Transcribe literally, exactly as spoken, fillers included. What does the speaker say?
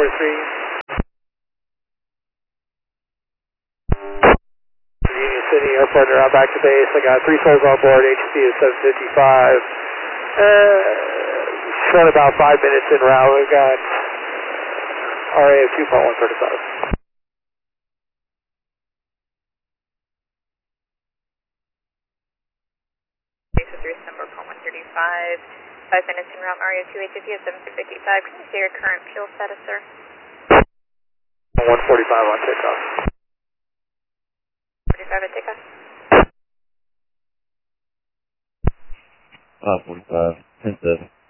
forty-three. Union City Airport, around back to base. I got three souls on board, H C is seven fifty-five. Uh, short about five minutes en route. We've got R A of two point one thirty-five. December one thirty-five. Five minutes en route, Mario two eight fifty at seven fifty-five. Can you say your current fuel status, sir? one forty-five on takeoff. forty-five at takeoff. Uh, forty-five, ten seven.